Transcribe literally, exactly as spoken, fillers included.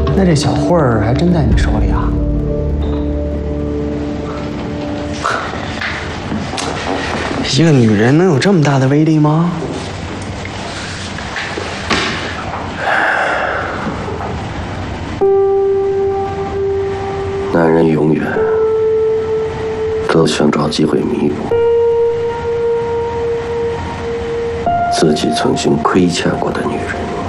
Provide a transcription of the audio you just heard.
那这小慧儿还真在你手里啊？一个女人能有这么大的威力吗？ 男人永远都想找机会弥补自己曾经亏欠过的女人。